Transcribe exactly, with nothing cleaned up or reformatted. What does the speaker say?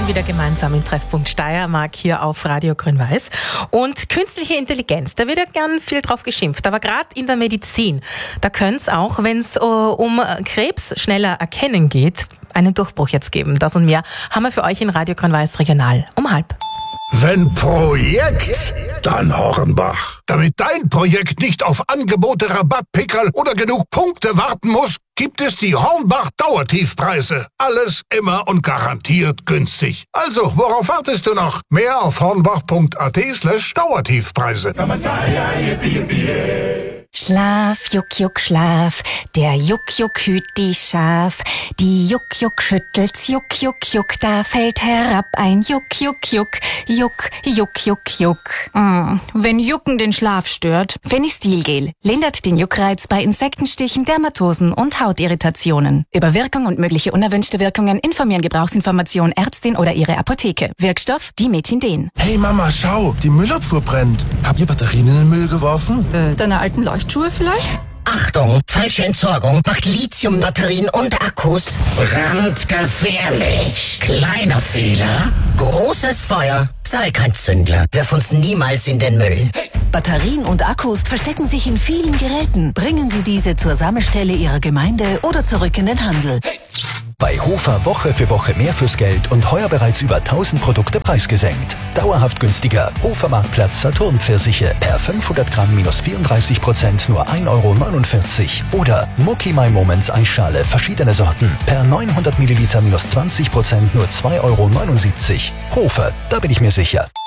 schon wieder gemeinsam im Treffpunkt Steiermark hier auf Radio Grün-Weiß. Und künstliche Intelligenz, da wird ja gern viel drauf geschimpft. Aber gerade in der Medizin, da könnte es auch, wenn es uh, um Krebs schneller erkennen geht, einen Durchbruch jetzt geben. Das und mehr haben wir für euch in Radio Grün-Weiß Regional um halb. Wenn Projekt, dann Hornbach. Damit dein Projekt nicht auf Angebote, Rabattpickerl oder genug Punkte warten muss, gibt es die Hornbach Dauertiefpreise. Alles immer und garantiert günstig. Also, worauf wartest du noch? Mehr auf hornbach.at slash Dauertiefpreise. Schlaf, Juck, Juck, Schlaf, der Juck, Juck hüt die Schaf. Die Juck, Juck schüttelt's, Juck, Juck, Juck, da fällt herab ein Juck, Juck, Juck, Juck, Juck, Juck, Juck. Mm, wenn Jucken den Schlaf stört, Fenistilgel lindert den Juckreiz bei Insektenstichen, Dermatosen und Hautirritationen. Über Wirkung und mögliche unerwünschte Wirkungen informieren Gebrauchsinformation Ärztin oder ihre Apotheke. Wirkstoff Dimethinden. Hey Mama, schau, die Müllabfuhr brennt. Habt ihr Batterien in den Müll geworfen? Äh, deine alten Leuchtschuhe vielleicht? Achtung, falsche Entsorgung macht Lithiumbatterien und Akkus brandgefährlich. Kleiner Fehler, großes Feuer. Sei kein Zündler, wirf uns niemals in den Müll. Batterien und Akkus verstecken sich in vielen Geräten. Bringen Sie diese zur Sammelstelle Ihrer Gemeinde oder zurück in den Handel. Bei Hofer Woche für Woche mehr fürs Geld und heuer bereits über tausend Produkte preisgesenkt. Dauerhaft günstiger. Hofer Marktplatz Saturn Pfirsiche per fünfhundert Gramm minus vierunddreißig Prozent nur ein Euro neunundvierzig. Oder Mucky My Moments Eisschale verschiedene Sorten per neunhundert Milliliter minus zwanzig Prozent nur zwei Euro neunundsiebzig. Hofer, da bin ich mir sicher.